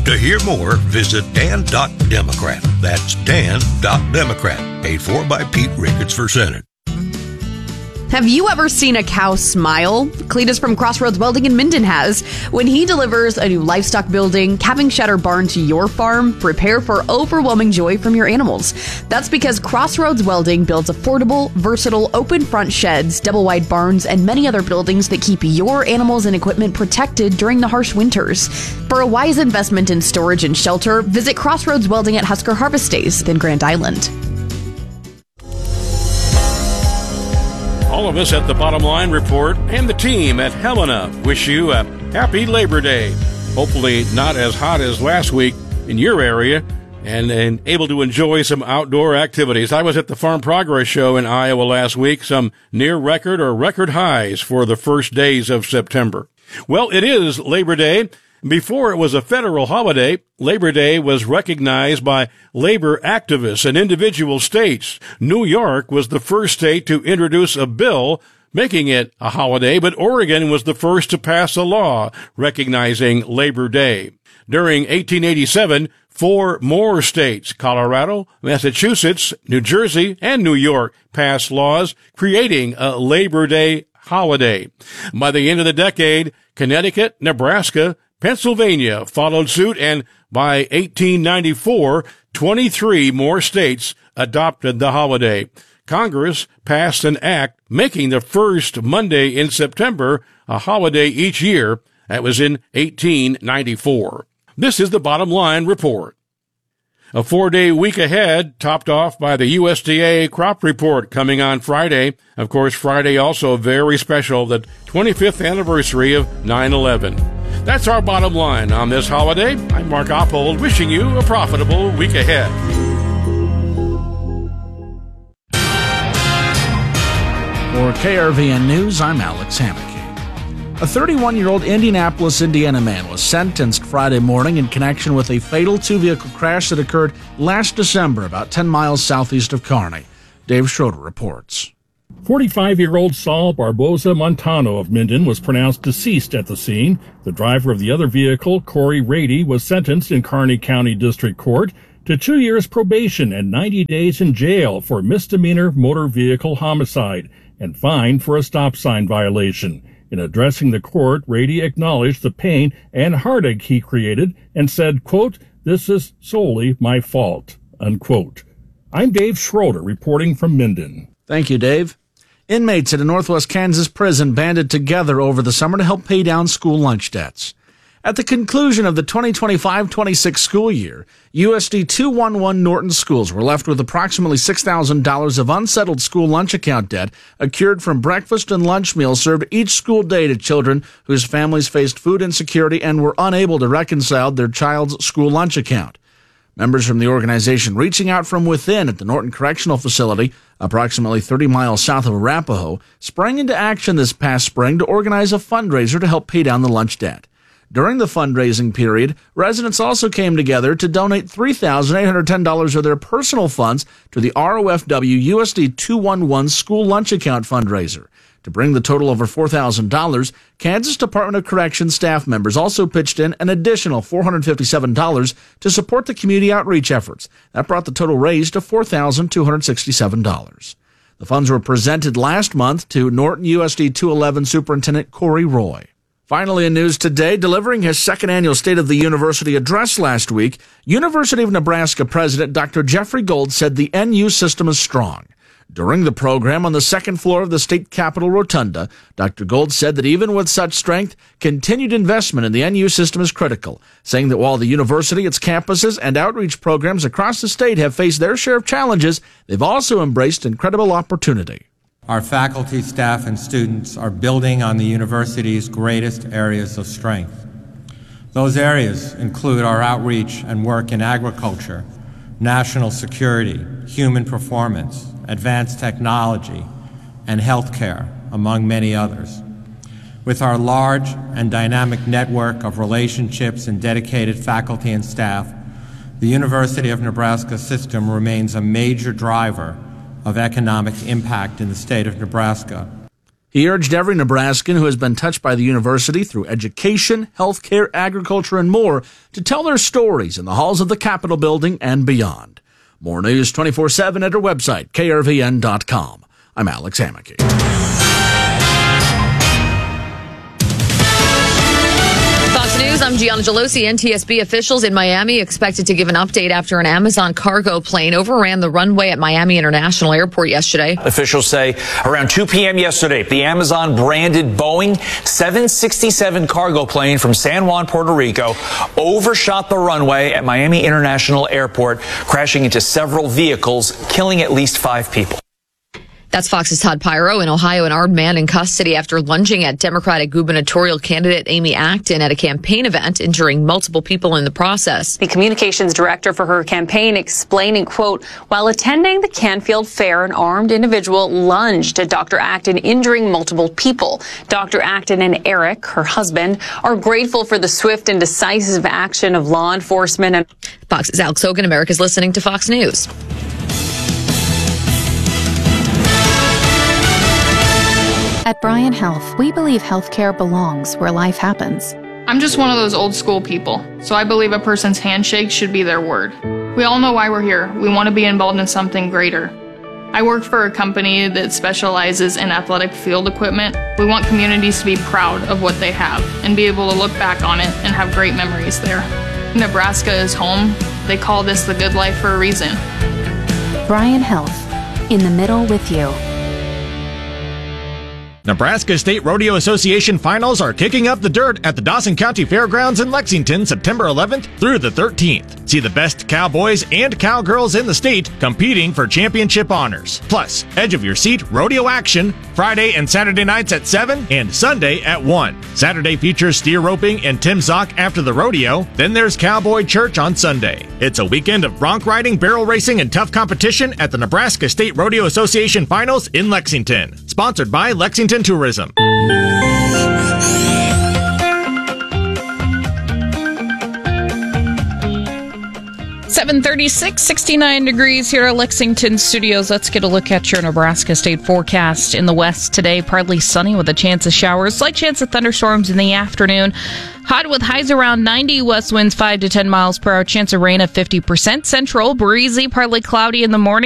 To hear more, visit dan.democrat. That's dan.democrat. Paid for by Pete Ricketts for Senate. Have you ever seen a cow smile? Cletus from Crossroads Welding in Minden has. When he delivers a new livestock building, calving shed or barn to your farm, prepare for overwhelming joy from your animals. That's because Crossroads Welding builds affordable, versatile, open front sheds, double wide barns, and many other buildings that keep your animals and equipment protected during the harsh winters. For a wise investment in storage and shelter, visit Crossroads Welding at Husker Harvest Days in Grand Island. All of us at the Bottom Line Report and the team at Helena wish you a happy Labor Day. Hopefully not as hot as last week in your area and able to enjoy some outdoor activities. I was at the Farm Progress Show in Iowa last week, some near record or record highs for the first days of September. Well, it is Labor Day. Before it was a federal holiday, Labor Day was recognized by labor activists in individual states. New York was the first state to introduce a bill making it a holiday, but Oregon was the first to pass a law recognizing Labor Day. During 1887, 4 more states, Colorado, Massachusetts, New Jersey, and New York, passed laws creating a Labor Day holiday. By the end of the decade, Connecticut, Nebraska, Pennsylvania followed suit, and by 1894, 23 more states adopted the holiday. Congress passed an act making the first Monday in September a holiday each year. That was in 1894. This is the Bottom Line Report. A 4-day week ahead, topped off by the USDA crop report coming on Friday. Of course, Friday also very special, the 25th anniversary of 9/11. That's our bottom line on this holiday. I'm Mark Oppold, wishing you a profitable week ahead. For KRVN News, I'm Alex Hammack. A 31-year-old Indianapolis, Indiana man was sentenced Friday morning in connection with a fatal 2-vehicle crash that occurred last December about 10 miles southeast of Kearney. Dave Schroeder reports. 45-year-old Saul Barboza Montano of Minden was pronounced deceased at the scene. The driver of the other vehicle, Corey Rady, was sentenced in Kearney County District Court to 2 years probation and 90 days in jail for misdemeanor motor vehicle homicide and fined for a stop sign violation. In addressing the court, Rady acknowledged the pain and heartache he created and said, quote, "This is solely my fault," unquote. I'm Dave Schroeder reporting from Minden. Thank you, Dave. Inmates at a Northwest Kansas prison banded together over the summer to help pay down school lunch debts. At the conclusion of the 2025-26 school year, USD 211 Norton schools were left with approximately $6,000 of unsettled school lunch account debt accrued from breakfast and lunch meals served each school day to children whose families faced food insecurity and were unable to reconcile their child's school lunch account. Members from the organization reaching out from within at the Norton Correctional Facility, approximately 30 miles south of Arapahoe, sprang into action this past spring to organize a fundraiser to help pay down the lunch debt. During the fundraising period, residents also came together to donate $3,810 of their personal funds to the ROFW USD 211 School Lunch Account fundraiser. To bring the total over $4,000, Kansas Department of Corrections staff members also pitched in an additional $457 to support the community outreach efforts. That brought the total raised to $4,267. The funds were presented last month to Norton USD 211 Superintendent Corey Roy. Finally, in news today, delivering his second annual State of the University address last week, University of Nebraska President Dr. Jeffrey Gold said the NU system is strong. During the program on the second floor of the state capitol rotunda, Dr. Gold said that even with such strength, continued investment in the NU system is critical, saying that while the university, its campuses, and outreach programs across the state have faced their share of challenges, they've also embraced incredible opportunity. Our faculty, staff, and students are building on the university's greatest areas of strength. Those areas include our outreach and work in agriculture, national security, human performance, advanced technology, and healthcare, among many others. With our large and dynamic network of relationships and dedicated faculty and staff, the University of Nebraska system remains a major driver of economic impact in the state of Nebraska. He urged every Nebraskan who has been touched by the university through education, healthcare, agriculture, and more to tell their stories in the halls of the Capitol building and beyond. More news 24/7 at our website, krvn.com. I'm Alex Hammaky. Fox News, I'm Gianna Gelosi. NTSB officials in Miami expected to give an update after an Amazon cargo plane overran the runway at Miami International Airport yesterday. Officials say around 2 p.m. yesterday, the Amazon-branded Boeing 767 cargo plane from San Juan, Puerto Rico, overshot the runway at Miami International Airport, crashing into several vehicles, killing at least 5 people. That's Fox's Todd Pyro. In Ohio, an armed man in custody after lunging at Democratic gubernatorial candidate Amy Acton at a campaign event, injuring multiple people in the process. The communications director for her campaign explaining, quote, while attending the Canfield Fair, an armed individual lunged at Dr. Acton, injuring multiple people. Dr. Acton and Eric, her husband, are grateful for the swift and decisive action of law enforcement. Fox's Alex Hogan. America's listening to Fox News. At Bryan Health, we believe healthcare belongs where life happens. I'm just one of those old school people, so I believe a person's handshake should be their word. We all know why we're here. We want to be involved in something greater. I work for a company that specializes in athletic field equipment. We want communities to be proud of what they have and be able to look back on it and have great memories there. Nebraska is home. They call this the good life for a reason. Bryan Health, in the middle with you. Nebraska State Rodeo Association finals are kicking up the dirt at the Dawson County Fairgrounds in Lexington, September 11th through the 13th. See the best cowboys and cowgirls in the state competing for championship honors. Plus, edge of your seat rodeo action Friday and Saturday nights at 7 and Sunday at 1. Saturday features steer roping and Tim Zock after the rodeo. Then there's Cowboy Church on Sunday. It's a weekend of bronc riding, barrel racing, and tough competition at the Nebraska State Rodeo Association finals in Lexington. Sponsored by Lexington Tourism. 7:36, 69 degrees here at Lexington Studios. Let's get a look at your Nebraska State forecast. In the west today, partly sunny with a chance of showers, slight chance of thunderstorms in the afternoon. Hot with highs around 90, west winds 5 to 10 miles per hour, chance of rain at 50%. Central, breezy, partly cloudy in the morning.